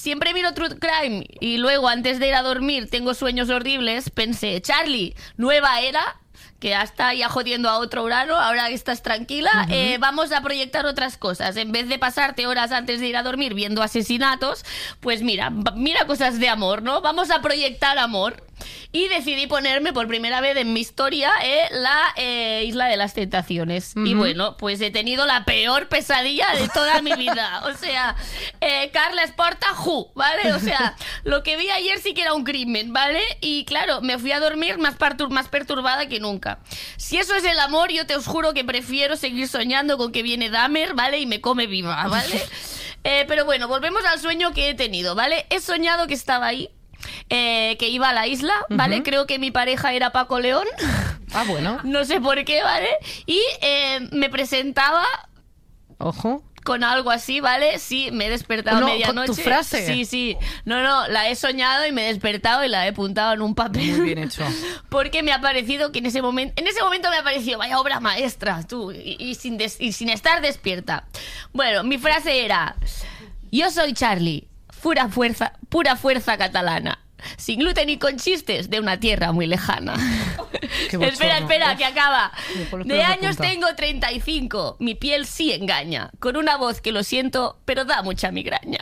siempre miro True Crime y luego antes de ir a dormir tengo sueños horribles, pensé, Charlie, nueva era, que ya está ya jodiendo a otro Urano, ahora que estás tranquila, vamos a proyectar otras cosas. En vez de pasarte horas antes de ir a dormir viendo asesinatos, pues mira cosas de amor, ¿no? Vamos a proyectar amor. Y decidí ponerme por primera vez en mi historia la Isla de las Tentaciones. Y bueno, pues he tenido la peor pesadilla de toda mi vida. O sea, Carla Esparta, ¿vale? O sea, lo que vi ayer sí que era un crimen, ¿vale? Y claro, me fui a dormir más perturbada que nunca. Si eso es el amor, yo te os juro que prefiero seguir soñando con que viene Dahmer, ¿vale? Y me come viva, ¿vale? Pero bueno, volvemos al sueño que he tenido, ¿vale? He soñado que estaba ahí. Que iba a la isla, ¿vale? Creo que mi pareja era Paco León. Ah, bueno. No sé por qué, ¿vale? Y me presentaba... Ojo. Con algo así, ¿vale? Sí, me he despertado a medianoche. ¿Con tu frase? Sí. No, la he soñado y me he despertado y la he apuntado en un papel. Muy bien hecho. Porque me ha parecido que en ese momento me ha parecido, vaya obra maestra, tú, y sin estar despierta. Bueno, mi frase era: yo soy Charlie, pura fuerza catalana. Sin gluten y con chistes de una tierra muy lejana. Espera, que acaba. De años tengo 35. Mi piel sí engaña. Con una voz que lo siento, pero da mucha migraña.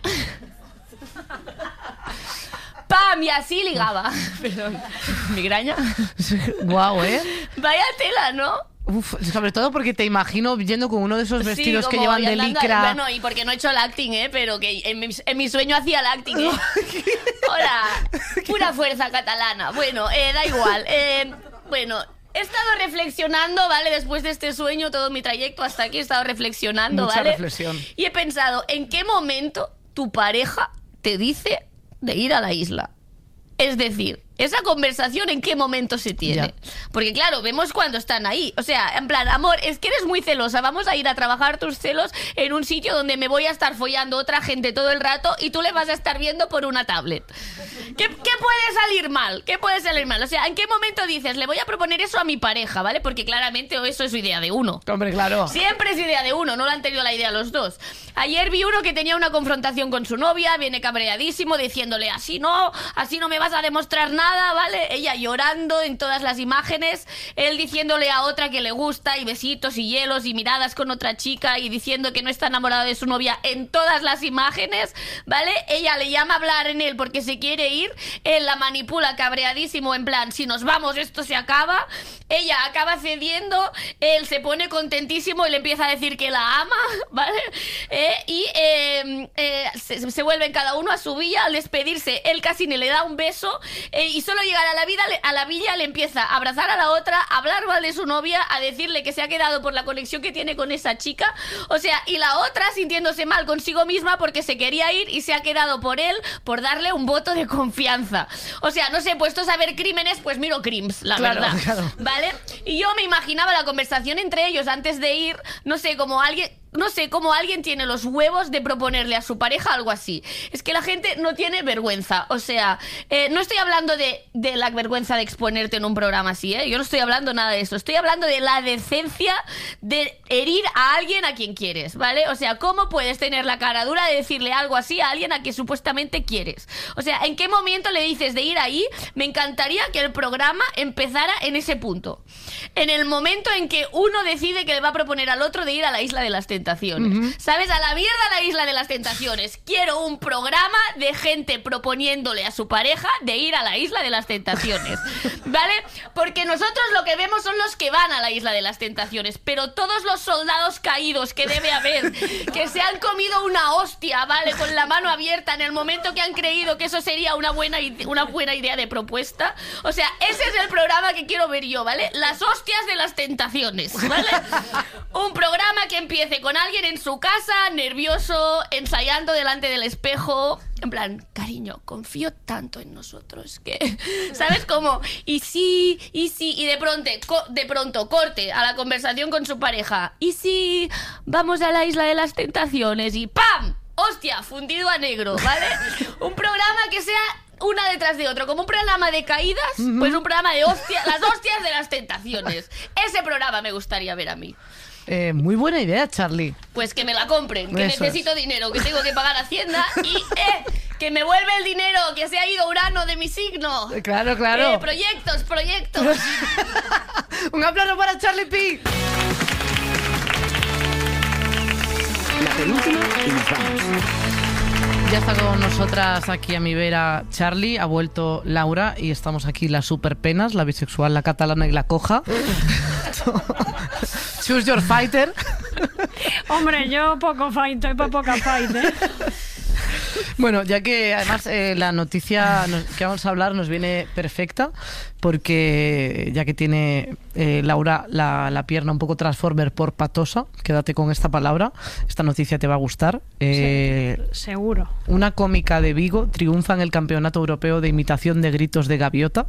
¡Pam! Y así ligaba. Perdón. ¿Migraña? Guau, ¿eh? Vaya tela, ¿no? Uf, sobre todo porque te imagino yendo con uno de esos vestidos que llevan de licra. Bueno, y porque no he hecho el acting, pero que en mi sueño hacía el acting, Hola, pura fuerza catalana. Bueno, da igual. Bueno, he estado reflexionando, ¿vale? Después de este sueño, todo mi trayecto hasta aquí he estado reflexionando, Mucha ¿vale? reflexión. Y he pensado, ¿en qué momento tu pareja te dice de ir a la isla? Es decir, esa conversación, ¿en qué momento se tiene? Ya. Porque claro, vemos cuando están ahí. O sea, en plan, amor, es que eres muy celosa. Vamos a ir a trabajar tus celos en un sitio donde me voy a estar follando otra gente todo el rato y tú le vas a estar viendo por una tablet. ¿Qué puede salir mal? ¿Qué puede salir mal? O sea, ¿en qué momento dices, le voy a proponer eso a mi pareja, ¿vale? Porque claramente eso es idea de uno. Hombre, claro. Siempre es idea de uno, no lo han tenido la idea los dos. Ayer vi uno que tenía una confrontación con su novia, viene cabreadísimo, diciéndole, así no me vas a demostrar nada, ¿vale? Ella llorando en todas las imágenes, él diciéndole a otra que le gusta, y besitos y hielos y miradas con otra chica, y diciendo que no está enamorado de su novia en todas las imágenes, ¿vale? Ella le llama a hablar en él porque se quiere ir, él la manipula cabreadísimo, en plan, si nos vamos esto se acaba, ella acaba cediendo, él se pone contentísimo y le empieza a decir que la ama, ¿vale? Se vuelven cada uno a su villa. Al despedirse, él casi ni le da un beso, y solo llegar a la villa le empieza a abrazar a la otra, a hablar mal de su novia, a decirle que se ha quedado por la conexión que tiene con esa chica, o sea, y la otra sintiéndose mal consigo misma porque se quería ir y se ha quedado por él, por darle un voto de confianza. O sea, no sé, puestos a ver crímenes, pues miro Crims, la verdad. Claro. ¿Vale? Y yo me imaginaba la conversación entre ellos antes de ir, no sé, cómo alguien tiene los huevos de proponerle a su pareja algo así. Es que la gente no tiene vergüenza. O sea, no estoy hablando de la vergüenza de exponerte en un programa así, Yo no estoy hablando nada de eso. Estoy hablando de la decencia de herir a alguien a quien quieres, ¿vale? O sea, ¿cómo puedes tener la cara dura de decirle algo así a alguien a quien supuestamente quieres? O sea, ¿en qué momento le dices de ir ahí? Me encantaría que el programa empezara en ese punto. En el momento en que uno decide que le va a proponer al otro de ir a la Isla de las Tentaciones. ¿Sabes? A la mierda la Isla de las Tentaciones. Quiero un programa de gente proponiéndole a su pareja de ir a la Isla de las Tentaciones, ¿vale? Porque nosotros lo que vemos son los que van a la Isla de las Tentaciones, pero todos los soldados caídos que debe haber, que se han comido una hostia, ¿vale? Con la mano abierta en el momento que han creído que eso sería una buena idea de propuesta. O sea, ese es el programa que quiero ver yo, ¿vale? Las hostias de las tentaciones, ¿vale? Un programa que empiece con alguien en su casa, nervioso, ensayando delante del espejo, en plan, cariño, confío tanto en nosotros que, ¿sabes? Como, y de pronto corte a la conversación con su pareja, y si vamos a la Isla de las Tentaciones, y ¡pam! ¡Hostia! Fundido a negro, ¿vale? Un programa que sea una detrás de otro, como un programa de caídas, pues un programa de las hostias de las tentaciones. Ese programa me gustaría ver a mí. Muy buena idea, Charlie. Pues que me la compren, que Eso necesito dinero, que tengo que pagar Hacienda y Que me vuelve el dinero, que se ha ido Urano de mi signo. Claro. Proyectos. Un aplauso para Charlie P. La penúltima y nos vamos. Ya está con nosotras aquí a mi vera Charlie, ha vuelto Laura y estamos aquí las superpenas, la bisexual, la catalana y la coja. Choose your fighter. Hombre, yo poco fight, estoy para poca fight, ¿eh? Bueno, ya que además la noticia que vamos a hablar nos viene perfecta, porque ya que tiene Laura la pierna un poco transformer por patosa, quédate con esta palabra, esta noticia te va a gustar. Sí, seguro. Una cómica de Vigo triunfa en el Campeonato Europeo de Imitación de Gritos de Gaviota.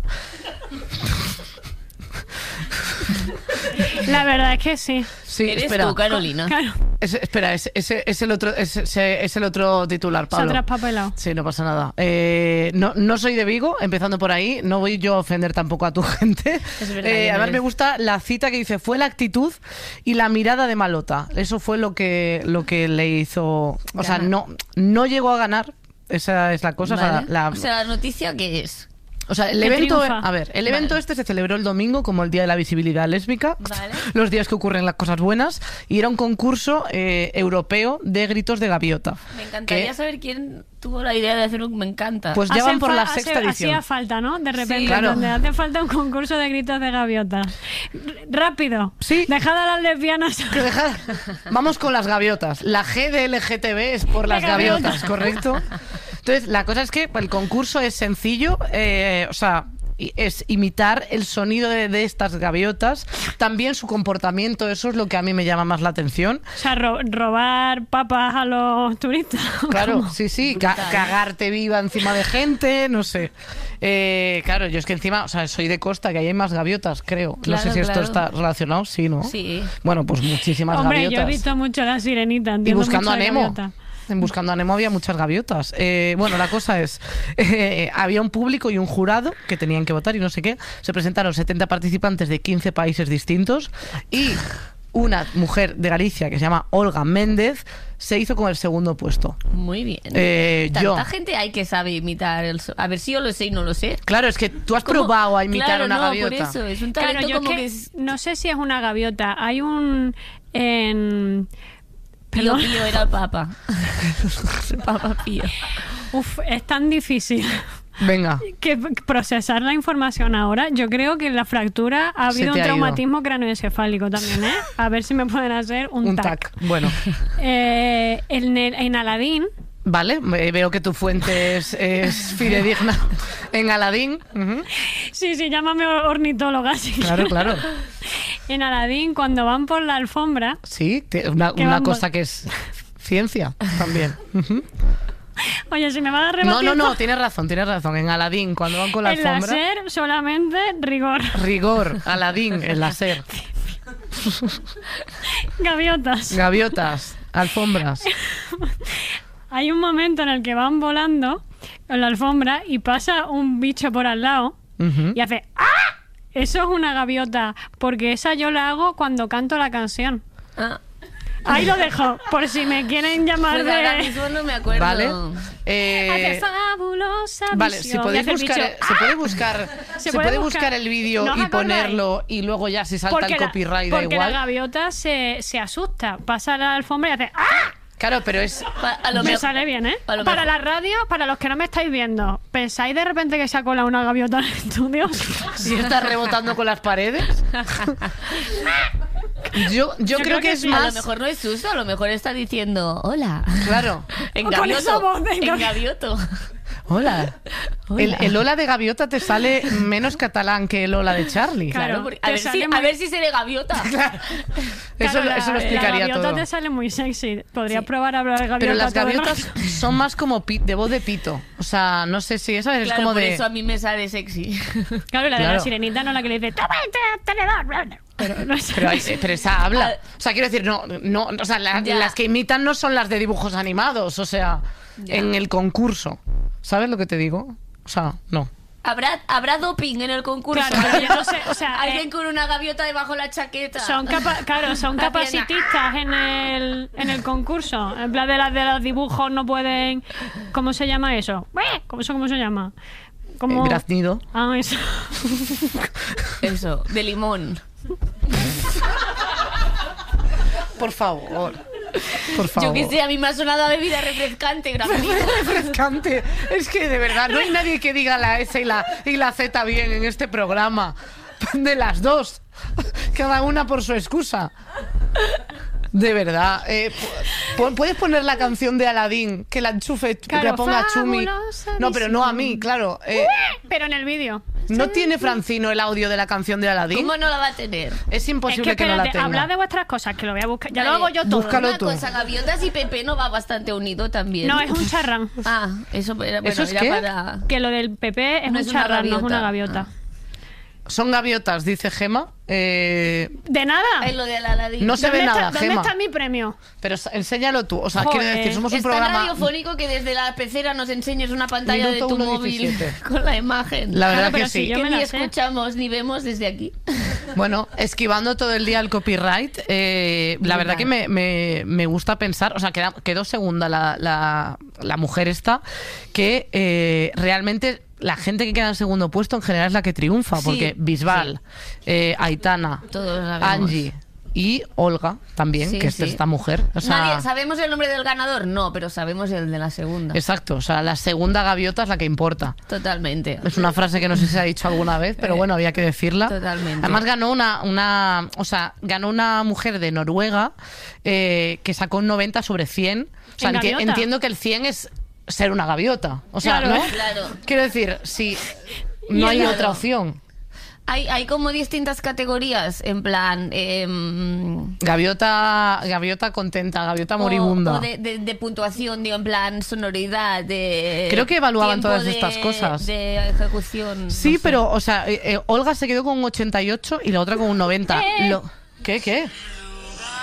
La verdad es que sí. Sí, ¿Eres espera. tú, Carolina? Claro. Es el otro titular, Pablo. Se ha traspapelado. Sí, no pasa nada. No soy de Vigo, empezando por ahí. No voy yo a ofender tampoco a tu gente. Es verdad, además me gusta la cita que dice: fue la actitud y la mirada de Malota. Eso fue lo que le hizo. O sea, no llegó a ganar. Esa es la cosa. Vale. O sea, ¿la noticia qué es? O sea, el Que evento, triunfa. a ver, el evento este se celebró el domingo como el Día de la Visibilidad Lésbica, Vale. los días que ocurren las cosas buenas, y era un concurso europeo de gritos de gaviota. Me encantaría saber quién tuvo la idea de hacer un... Me encanta. Pues ya van por la sexta edición. Hacía falta, ¿no? De repente, Sí, claro. donde hace falta un concurso de gritos de gaviota. Rápido. Sí. Dejad a las lesbianas. Vamos con las gaviotas. La G de LGTB es por las gaviotas. gaviotas, ¿correcto? Entonces, la cosa es que el concurso es sencillo, o sea, es imitar el sonido de estas gaviotas, también su comportamiento, eso es lo que a mí me llama más la atención. O sea, robar papas a los turistas. Claro, ¿Cómo? sí, cagarte viva encima de gente, no sé. Claro, yo es que encima, o sea, soy de costa, que ahí hay más gaviotas, creo. Claro, no sé si esto claro. está relacionado, sí, ¿no? Sí. Bueno, pues muchísimas Hombre, gaviotas. yo he visto mucho La Sirenita. Y entiendo Buscando mucho a de Nemo. gaviota. En Buscando a Nemo había muchas gaviotas. Bueno, la cosa es, había un público y un jurado que tenían que votar y no sé qué. Se presentaron 70 participantes de 15 países distintos y una mujer de Galicia que se llama Olga Méndez se hizo con el segundo puesto. Muy bien. Yo. Tanta gente hay que sabe imitar el a ver si yo lo sé y no lo sé. Claro, es que tú has ¿Cómo? probado a imitar Claro, una no, gaviota. por eso, es un talento Claro, yo como es que que es... no sé si es una gaviota. Hay un... Pío Perdón. Pío era el Papa. Papa Pío. Uf, es tan difícil Venga. que procesar la información ahora. Yo creo que en la fractura ha Se habido te un ha ido. traumatismo craneoencefálico también, ¿eh? A ver si me pueden hacer un TAC. Bueno, En Aladín, vale, veo que tu fuente es fidedigna en Aladín. Ujú. sí, llámame ornitóloga. Sí. Claro. En Aladín, cuando van por la alfombra, Sí, una vamos. cosa que es ciencia también. Ujú. oye, si me van a rebatir No, tienes razón. En Aladín, cuando van con la el alfombra. láser, solamente rigor. Rigor, Aladín, el láser. Gaviotas. Gaviotas, alfombras. Hay un momento en el que van volando en la alfombra y pasa un bicho por al lado Ujú. y hace ¡ah! Eso es una gaviota, porque esa yo la hago cuando canto la canción. Ah, Ahí lo dejo, por si me quieren llamar pues ahora de... mismo no me acuerdo. Vale. Hace fabulosa Vale, visión. si Y podéis hace el buscar, bicho, se puede buscar, Se se puede puede buscar. buscar el vídeo ¿No os y acordáis? ponerlo y luego ya si salta el copyright da porque la igual. gaviota se asusta, pasa a la alfombra y hace ¡ah! Claro, pero es A lo Me mejor- sale bien, ¿eh? a lo Para mejor- la radio, para los que no me estáis viendo, ¿pensáis de repente que se ha colado una gaviota en el estudio? si está rebotando con las paredes. Yo creo que es sí. A lo más. mejor no es susto, a lo mejor está diciendo hola. Claro. En Con esa gavioto. voz de En gavioto. Hola. El hola de gaviota te sale menos catalán que el hola de Charlie. Claro. Claro, porque- te a ver, sale si, muy- a ver si se de gaviota. Eso, Claro, eso lo la explicaría gaviota todo. te sale muy sexy. Podría Sí. probar a hablar de gaviota. Pero las todo el gaviotas rato. son más como de voz de pito. O sea, no sé si eso es Claro, como por de. eso a mí me sale sexy. Claro, y la de Claro. la sirenita no la que le dice ¡toma este tenedor! Pero no es Pero esa habla. O sea, quiero decir, no, o sea, Ya. las que imitan no son las de dibujos animados, o sea, Ya. en el concurso. ¿Sabes lo que te digo? O sea, no. Habrá doping en el concurso. Claro, pero yo no sé, o sea, alguien con una gaviota debajo de la chaqueta. son La capacitistas en el concurso. En plan de los dibujos no pueden... ¿Cómo se llama eso? ¿Cómo se llama? Como... Graznido. Ah, eso. Eso, de limón. Por favor. Yo que sé, a mí me ha sonado a bebida refrescante, gratuito. Refrescante. Es que de verdad no hay nadie que diga la S y la Z bien en este programa. De las dos. Cada una por su excusa. De verdad. ¿Puedes poner la canción de Aladdin? Que la enchufe, que la ponga a Chumi. No, pero no a mí, claro. Pero en el vídeo. ¿No tiene Francino el audio de la canción de Aladdin? ¿Cómo no la va a tener? Es imposible que no la tenga. Hablad de vuestras cosas, que lo voy a buscar. Ya Vale, lo hago yo todo. búscalo. Una tú. cosa, gaviotas y Pepe no va bastante unido también. No, es un charrán. Ah, eso era, bueno, ¿Eso es era qué? para... Que lo del PP es No un es una charrán, no es una gaviota. gaviota. Son gaviotas, dice Gema. ¿De nada? Es lo de Aladdin. No se ve nada, ¿Dónde Gema. está mi premio? Pero enséñalo tú. O sea, Joder. quiero decir, somos un Es tan programa... radiofónico que desde la pecera nos enseñes una pantalla Minuto de tu 1:17. móvil con la imagen. La verdad Claro, que pero sí. si yo que me ni la sé. escuchamos ni vemos desde aquí. Bueno, esquivando todo el día el copyright, la verdad que me gusta pensar, o sea, quedó segunda la mujer esta, que realmente la gente que queda en segundo puesto en general es la que triunfa, Sí, porque Bisbal, Aitana, Todos sabemos. Angie y Olga también, Sí, que es sí. esta mujer. O sea, ¿Sabemos el nombre del ganador? No, pero sabemos el de la segunda. exacto, o sea, la segunda gaviota es la que importa. Totalmente. Es una frase que no sé si se ha dicho alguna vez, pero bueno, había que decirla. Totalmente. Además ganó ganó una mujer de Noruega que sacó un 90 sobre 100. O sea, ¿En gaviota? entiendo que el 100 es ser una gaviota. O sea, Claro, ¿no? claro. Quiero decir, si Y no hay el- otra opción. Hay como distintas categorías, en plan... Gaviota contenta, gaviota moribunda. O de puntuación, digo, en plan sonoridad, de... Creo que evaluaban tiempo todas de- estas cosas. De ejecución. Sí, no sé. pero, o sea, Olga se quedó con un 88 y la otra con un 90. ¿Qué?